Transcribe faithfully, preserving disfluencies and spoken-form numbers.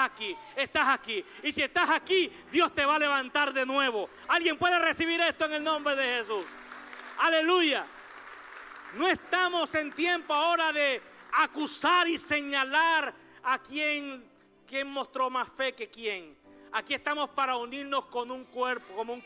aquí, estás aquí. Y si estás aquí, Dios te va a levantar de nuevo. ¿Alguien puede recibir esto en el nombre de Jesús? Aleluya. No estamos en tiempo ahora de acusar y señalar a quién, quién mostró más fe que quién. Aquí estamos para unirnos con un cuerpo, como un